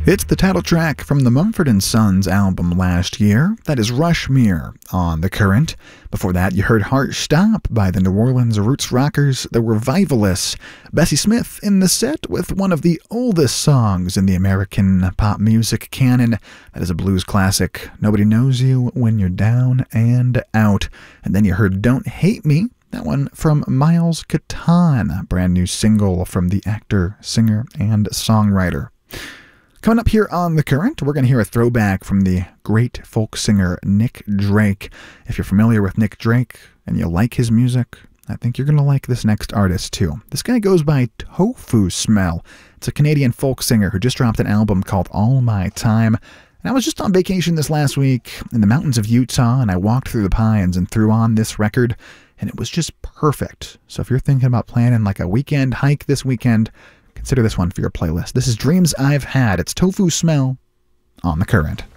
It's the title track from the Mumford & Sons album last year. That is Rushmere on The Current. Before that, you heard Heart Stop by the New Orleans roots rockers, The Revivalists. Bessie Smith in the set with one of the oldest songs in the American pop music canon. That is a blues classic, Nobody Knows You When You're Down and Out. And then you heard Don't Hate Me, that one from Miles Catan, a brand new single from the actor, singer, and songwriter. Coming up here on The Current, we're going to hear a throwback from the great folk singer Nick Drake. If you're familiar with Nick Drake and you like his music, I think you're going to like this next artist too. This guy goes by Tofu Smell. It's a Canadian folk singer who just dropped an album called All My Time. And I was just on vacation this last week in the mountains of Utah, and I walked through the pines and threw on this record, and it was just perfect. So if you're thinking about planning like a weekend hike this weekend, consider this one for your playlist. This is Dreams I've Had. It's Tofu Smell on The Current.